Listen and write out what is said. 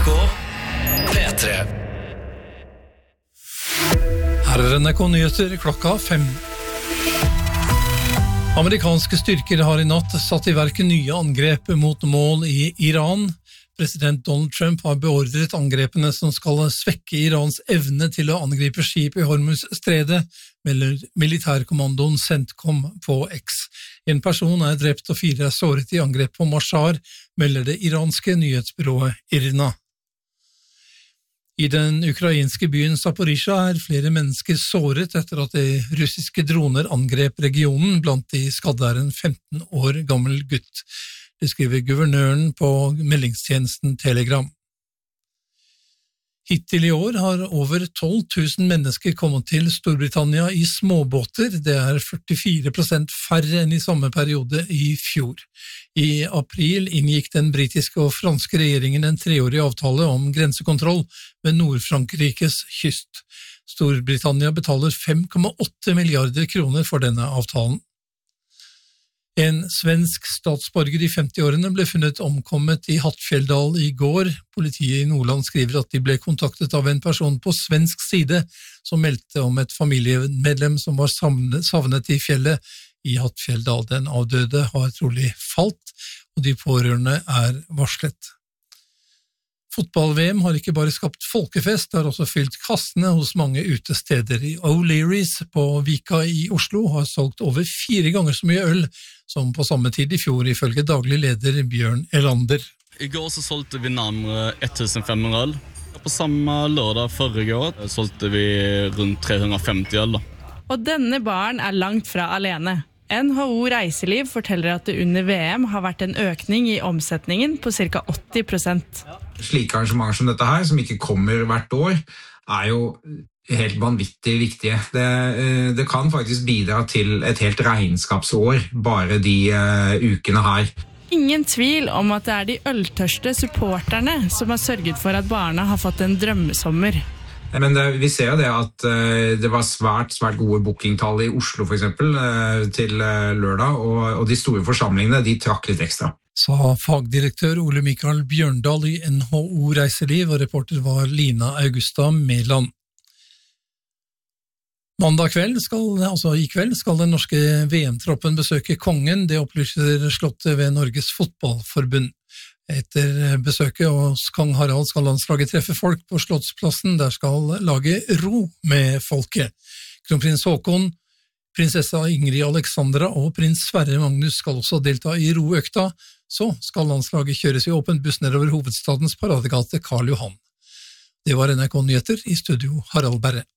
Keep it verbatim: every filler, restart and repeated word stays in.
K P tre. Her er N R K Nyheter klokka fem. Amerikanske styrker har i natt satt i verk nye angrep mot mål i Iran. President Donald Trump har beordret angrepene som skal svekke Irans evne til å angripe skip i Hormuz-stredet, melder militærkommandoen CENTCOM på X. En person er drept og fire er såret i angrep på Mashhar, melder det iranske nyhetsbyrået IRNA. I den ukrainske byen Zaporizjzja er flere mennesker såret etter at de russiske droner angrep regionen. Blant de skadde er en femten år gammel gutt. Det skriver guvernøren på meldingstjenesten Telegram. Hittil i år har over tolv tusen mennesker kommet til Storbritannia i småbåter. Det er førtifire prosent færre enn i samme periode i fjor. I april inngikk den britiske og franske regjeringen en treårig avtale om grensekontroll ved Nord-Frankrikes kyst. Storbritannia betaler fem komma åtte milliarder kroner for denne avtalen. En svensk statsborger i femti-årene ble funnet omkommet i Hattfjelldal i går. Politiet i Nordland skriver at de ble kontaktet av en person på svensk side som meldte om et familiemedlem som var savnet i fjellet i Hattfjelldal. Den avdøde har trolig falt, og de pårørende er varslet. Fotball-V M har ikke bare skapt folkefest, det har også fylt kassene hos mange utesteder. I O'Learys på Vika i Oslo har solgt over fire ganger så mye øl som på samme tid i fjor, ifølge daglig leder Bjørn Elander. I går så solgte vi nærmere fem hundre øl. På samme lørdag forrige år solgte vi rundt tre hundre og femti øl. Og denne baren er langt fra alene. N H O Reiseliv forteller at det under V M har vært en økning i omsetningen på ca åtti prosent. Slike arrangementer som dette her, som ikke kommer hvert år, er jo helt vanvittig viktige. Det, det kan faktisk bidra til et helt regnskapsår, bare de uh, ukene her. Ingen tvil om at det er de øltørste supporterne som har sørget for at barna har fått en drømmesommer. Men det, vi ser jo det at uh, det var svært, svært gode bookingtall i Oslo for eksempel, uh, til uh, lørdag, og, og de store forsamlingene, de trakk litt ekstra. Sa fagdirektør Ole Mikael Bjørndal i N H O Reiseliv, og reporter var Lina Augusta Mæland. Mandag kveld, skal, altså i kveld, skal den norske V M-troppen besøke Kongen. Det opplyser slottet ved Norges Fotballforbund. Etter besøket hos Kong Harald skal landslaget treffe folk på Slottsplassen. Der skal laget ro med folket. Kronprins Haakon, prinsessa Ingrid Alexandra og prins Sverre Magnus skal også delta i roøkta. Så skal landslaget kjøres i åpen buss nedover hovedstadens paradegate Karl Johan. Det var N R K Nyheter, i studio Harald Berre.